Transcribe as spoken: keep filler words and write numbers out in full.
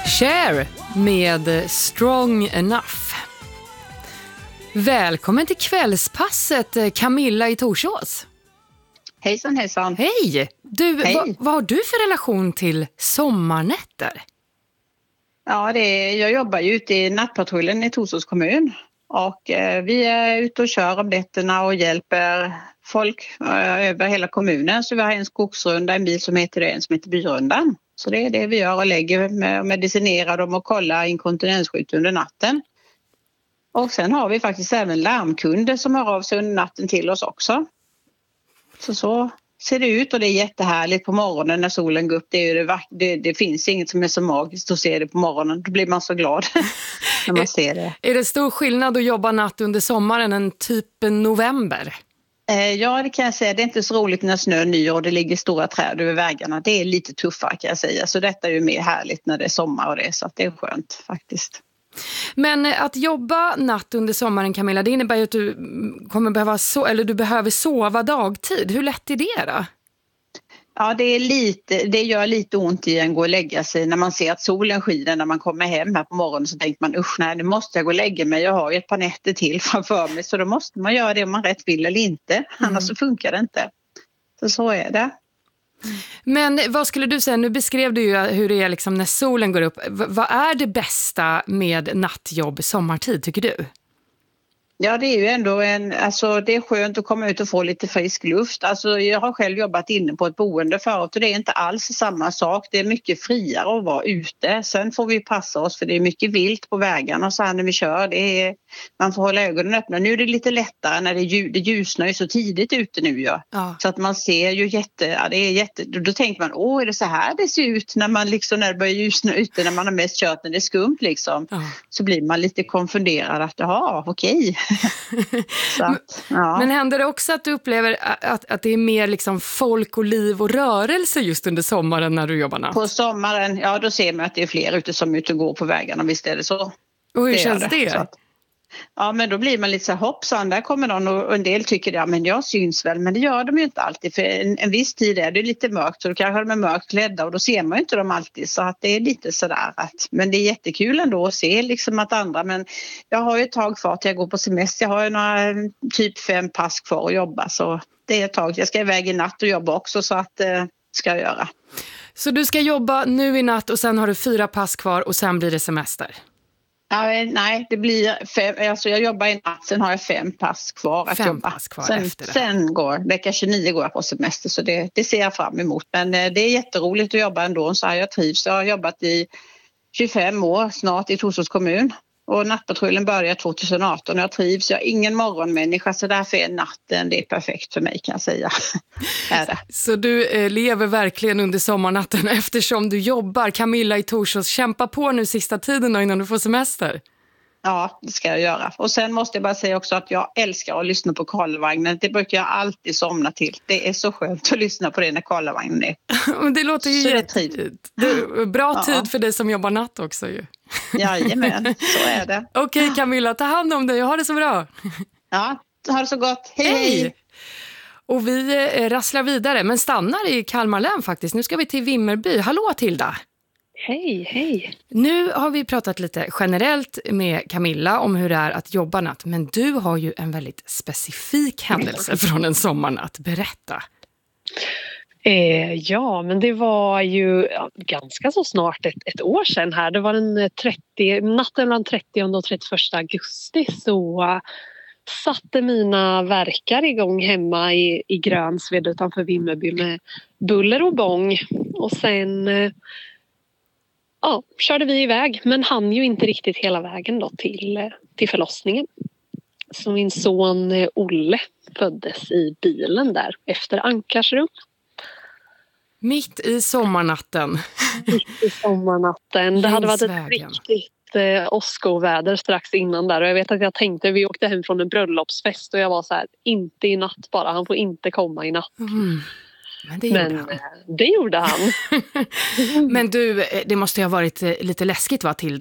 Cher med Strong Enough. Välkommen till kvällspasset, Camilla i Torsås. Hejsan, hejsan. Hej! Du, Hej. Vad, vad har du för relation till sommarnätter? Ja, det är, jag jobbar ju ute i nattpatrullen i Torsås kommun. Och eh, vi är ute och kör om nätterna och hjälper folk eh, över hela kommunen. Så vi har en skogsrunda, en bil som heter det, en som heter Byrundan. Så det är det vi gör och lägger med, medicinerar dem och kollar inkontinensskydd under natten. Och sen har vi faktiskt även larmkunder som hör av sig under natten till oss också. Så så ser det ut och det är jättehärligt på morgonen när solen går upp. Det, är det, det, det finns inget som är så magiskt att se det på morgonen. Då blir man så glad när man ser det. Är det stor skillnad att jobba natt under sommaren än typ november? Eh, ja, det kan jag säga. Det är inte så roligt när snön nyr och det ligger stora träd över vägarna. Det är lite tuffare kan jag säga. Så detta är ju mer härligt när det är sommar och det. Så att det är skönt faktiskt. Men att jobba natt under sommaren, Camilla, det innebär ju att du kommer behöva so- eller du behöver sova dagtid. Hur lätt är det då? Ja, det är lite, det gör lite ont i en gå och lägga sig när man ser att solen skiner när man kommer hem här på morgonen, så tänker man usch nej, nu måste jag gå och lägga mig, jag har ju ett par nätter till framför mig, så då måste man göra det om man rätt vill eller inte, mm. annars så funkar det inte. Så så är det. Men vad skulle du säga, nu beskrev du ju hur det är liksom när solen går upp. V- vad är det bästa med nattjobb sommartid tycker du? Ja, det är ju ändå en, alltså det är skönt att komma ut och få lite frisk luft. Alltså jag har själv jobbat inne på ett boende förut och det är inte alls samma sak. Det är mycket friare att vara ute. Sen får vi passa oss för det är mycket vilt på vägarna så här när vi kör. Det är, man får hålla ögonen öppna. Nu är det lite lättare när det, ljus, det ljusnar ju så tidigt ute nu. Ja. Ja. Så att man ser ju jätte, ja, det är jätte, då tänker man, åh är det så här det ser ut när man liksom när det börjar ljusna ute, när man har mest kört när det är skumt liksom. Ja. Så blir man lite konfunderad att ja, okej. Så att, ja. Men händer det också att du upplever att, att det är mer liksom folk och liv och rörelse just under sommaren när du jobbar natt? På sommaren, ja då ser man att det är fler ute som är ute och går på vägarna, visst är det så. Och hur det känns det? det? Att, ja men då blir man lite så här hoppsan, där kommer någon och en del tycker ja men jag syns väl, men det gör de ju inte alltid för en, en viss tid är det lite mörkt så då kanske de är mörkt klädda och då ser man ju inte dem alltid, så att det är lite sådär att, men det är jättekul ändå att se liksom att andra, men jag har ju ett tag kvar till jag går på semester, jag har ju några typ fem pass kvar att jobba så det är ett tag, jag ska iväg i natt och jobba också så att eh, ska jag göra. Så du ska jobba nu i natt och sen har du fyra pass kvar och sen blir det semester? Ja, nej, det blir fem, alltså jag jobbar i natt, sen har jag fem pass kvar att fem jobba. Pass kvar sen, efter det. Sen går, vecka tjugonio går jag på semester så det, det ser jag fram emot. Men det är jätteroligt att jobba ändå, så här jag trivs. Jag har jobbat i tjugofem år snart i Torsås kommun och nattpatrullen börjar tjugoarton och jag trivs. Jag är ingen morgonmänniska så därför är natten, det är perfekt för mig kan jag säga. Är det. Så du eh, lever verkligen under sommarnatten eftersom du jobbar. Camilla i Torsås, kämpa på nu sista tiden då innan du får semester. Ja, det ska jag göra. Och sen måste jag bara säga också att jag älskar att lyssna på Karlavagnen. Det brukar jag alltid somna till. Det är så skönt att lyssna på det när Karlavagnen är. Men det låter ju jättetrevligt. Bra ja. tid för dig som jobbar natt också ju. Jajamän, så är det. Okej okay, Camilla, ta hand om dig och ha det så bra. Ja, ha det så gott. Hej, hej! hej. Och vi eh, rasslar vidare, men stannar i Kalmar län faktiskt. Nu ska vi till Vimmerby. Hallå Tilda! Hej, hej. Nu har vi pratat lite generellt med Camilla om hur det är att jobba natt. Men du har ju en väldigt specifik händelse från en sommarnatt. Berätta. Eh, ja, men det var ju ja, ganska så snart ett, ett år sedan här. Det var den trettio, natten mellan trettionde och trettioförsta augusti så uh, satte mina verkar igång hemma i, i Grönsved utanför Vimmerby med buller och bång. Och sen... Uh, Ja, körde vi iväg men hann ju inte riktigt hela vägen då till, till förlossningen. Så min son Olle föddes i bilen där efter Ankarsrum. Mitt i sommarnatten. Mitt i sommarnatten. Det hade varit ett riktigt eh, åskoväder strax innan där. Och jag vet att jag tänkte, vi åkte hem från en bröllopsfest och jag var så här, inte i natt bara. Han får inte komma i natt. Mm. Men det gjorde Men, han. Det gjorde han. Men du, det måste ju ha varit lite läskigt va, Tilda?